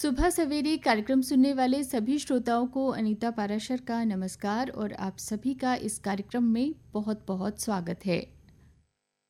सुबह सवेरे कार्यक्रम सुनने वाले सभी श्रोताओं को अनीता पाराशर का नमस्कार और आप सभी का इस कार्यक्रम में बहुत बहुत स्वागत है।